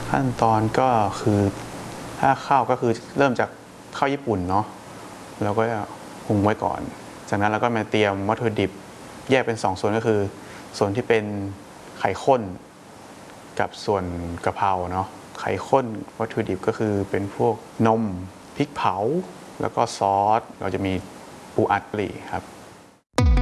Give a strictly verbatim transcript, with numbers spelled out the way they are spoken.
ขั้นตอนก็คือถ้าข้าวก็คือเริ่มจากข้าวญี่ปุ่นเนาะเราก็จะหุงไว้ก่อนจากนั้นเราก็มาเตรียมวัตถุดิบแยกเป็นสองส่วนก็คือส่วนที่เป็นไข่ข้นกับส่วนกะเพราเนาะไข่ข้นวัตถุดิบก็คือเป็นพวกนมพริกเผาแล้วก็ซอสเราจะมีปูอัดปลีครับ